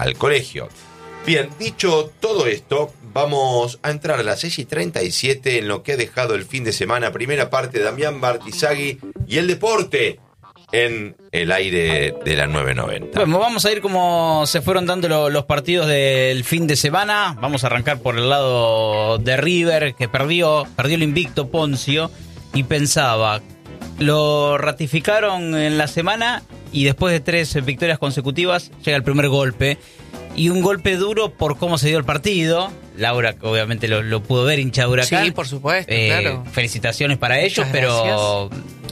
al colegio. Bien, dicho todo esto, vamos a entrar a las 6:37 en lo que ha dejado el fin de semana. Primera parte, Damián Bartizagui y el deporte en el aire de la 990. Bueno, vamos a ir como se fueron dando los partidos del fin de semana. Vamos a arrancar por el lado de River, que perdió el invicto Poncio, y pensaba, lo ratificaron en la semana y después de 3 victorias consecutivas llega el primer golpe. Y un golpe duro por cómo se dio el partido. Laura obviamente lo pudo ver, hincha de Huracán. Sí, por supuesto, claro. Felicitaciones para ellos, Muchas pero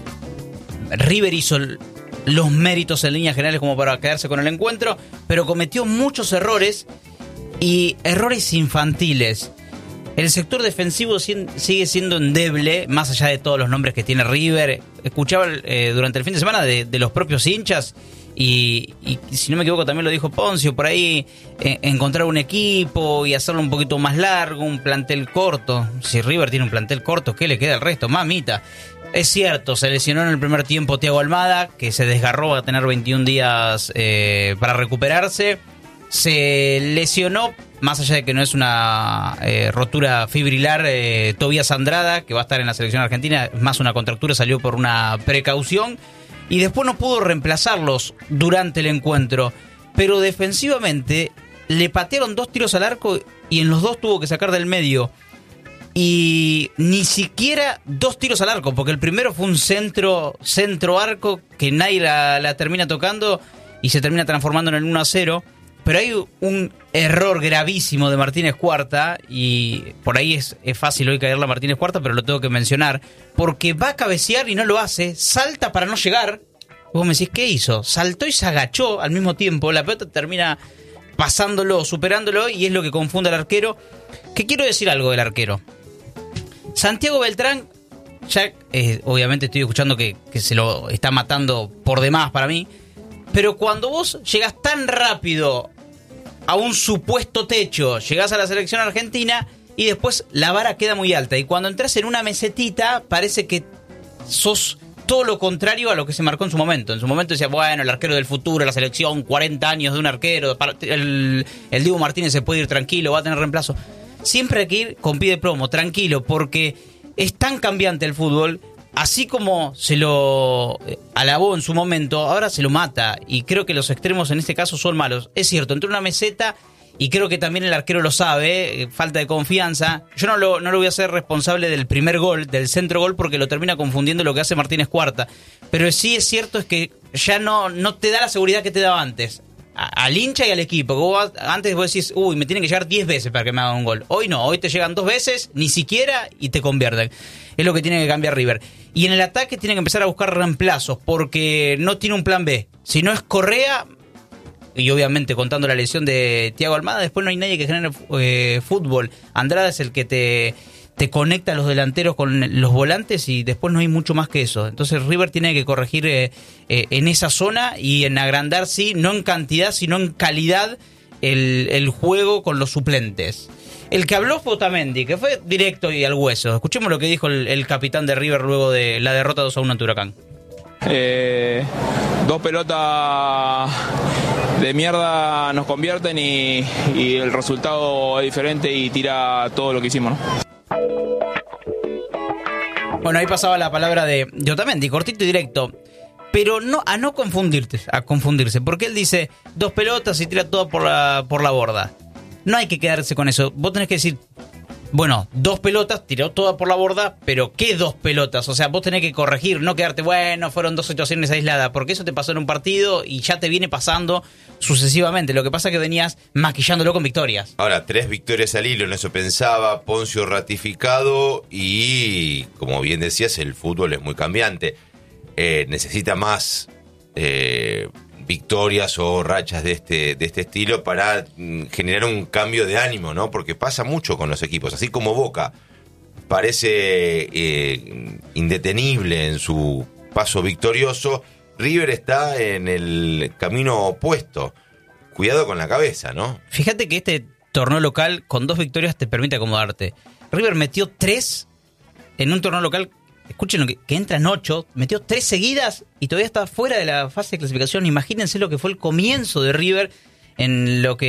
River hizo los méritos en líneas generales como para quedarse con el encuentro, pero cometió muchos errores y errores infantiles. El sector defensivo sigue siendo endeble, más allá de todos los nombres que tiene River. Escuchaba durante el fin de semana de los propios hinchas. Y si no me equivoco también lo dijo Poncio, por ahí encontrar un equipo y hacerlo un poquito más largo, un plantel corto. Si River tiene un plantel corto, ¿qué le queda al resto? Mamita. Es cierto, se lesionó en el primer tiempo Thiago Almada, que se desgarró, va a tener 21 días para recuperarse. Se lesionó, más allá de que no es una rotura fibrilar, Tobías Andrada, que va a estar en la selección argentina, es más una contractura, salió por una precaución. Y después no pudo reemplazarlos durante el encuentro. Pero defensivamente le patearon 2 tiros al arco y en los 2 tuvo que sacar del medio. Y ni siquiera 2 tiros al arco, porque el primero fue un centro arco que nadie la termina tocando y se termina transformando en el 1-0. Pero hay un error gravísimo de Martínez Cuarta, y por ahí es fácil hoy caerle a Martínez Cuarta, pero lo tengo que mencionar, porque va a cabecear y no lo hace, salta para no llegar. Vos me decís, ¿qué hizo? Saltó y se agachó al mismo tiempo, la pelota termina pasándolo, superándolo, y es lo que confunde al arquero. Que quiero decir algo del arquero. Santiago Beltrán, ya obviamente estoy escuchando que se lo está matando por demás para mí, pero cuando vos llegás tan rápido a un supuesto techo, llegás a la selección argentina y después la vara queda muy alta. Y cuando entras en una mesetita, parece que sos todo lo contrario a lo que se marcó en su momento. En su momento decía, bueno, el arquero del futuro, la selección, 40 años de un arquero, el Diego Martínez se puede ir tranquilo, va a tener reemplazo. Siempre hay que ir con pie de plomo, tranquilo, porque es tan cambiante el fútbol. Así como se lo alabó en su momento, ahora se lo mata. Y creo que los extremos en este caso son malos. Es cierto, entró en una meseta y creo que también el arquero lo sabe, falta de confianza. Yo no lo voy a hacer responsable del primer gol, del centro gol, porque lo termina confundiendo lo que hace Martínez Cuarta. Pero sí es cierto es que ya no te da la seguridad que te daba antes. Al hincha y al equipo. Antes vos decís, uy, me tienen que llegar 10 veces para que me hagan un gol. Hoy no, hoy te llegan 2 veces, ni siquiera, y te convierten. Es lo que tiene que cambiar River. Y en el ataque tiene que empezar a buscar reemplazos, porque no tiene un plan B. Si no es Correa, y obviamente contando la lesión de Thiago Almada, después no hay nadie que genere fútbol. Andrada es el que te conecta a los delanteros con los volantes y después no hay mucho más que eso. Entonces River tiene que corregir en esa zona y en agrandar, sí, no en cantidad, sino en calidad el juego con los suplentes. El que habló fue Otamendi, que fue directo y al hueso. Escuchemos lo que dijo el capitán de River luego de la derrota 2-1 ante Huracán. 2 pelotas de mierda nos convierten y el resultado es diferente y tira todo lo que hicimos, ¿no? Bueno, ahí pasaba la palabra de Otamendi, cortito y directo. Pero no a confundirse, porque él dice 2 pelotas y tira todo por la borda. No hay que quedarse con eso. Vos tenés que decir, bueno, 2 pelotas, tiró toda por la borda, pero ¿qué 2 pelotas? O sea, vos tenés que corregir, no quedarte, bueno, fueron 2 situaciones aisladas, porque eso te pasó en un partido y ya te viene pasando sucesivamente. Lo que pasa es que venías maquillándolo con victorias. Ahora, 3 victorias al hilo, en eso pensaba, Poncio ratificado y, como bien decías, el fútbol es muy cambiante. Necesita más victorias o rachas de este estilo para generar un cambio de ánimo, ¿no? Porque pasa mucho con los equipos. Así como Boca parece indetenible en su paso victorioso, River está en el camino opuesto. Cuidado con la cabeza, ¿no? Fíjate que este torneo local con 2 victorias te permite acomodarte. River metió 3 en un torneo local. Escuchen lo que entran 8, metió 3 seguidas y todavía está fuera de la fase de clasificación. Imagínense lo que fue el comienzo de River en lo que